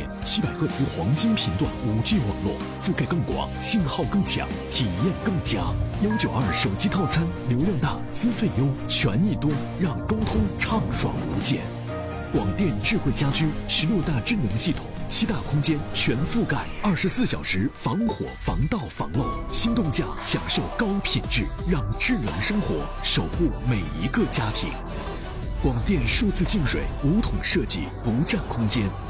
电，700赫兹黄金频段5G 网络，覆盖更广，信号更强，体验更佳。192手机套餐，流量大，资费优，权益多，让沟通畅爽无间。广电智慧家居16大智能系统，7大空间全覆盖，24小时防火、防盗、防漏。心动价享受高品质，让智能生活守护每一个家庭。广电数字净水，5筒设计，不占空间。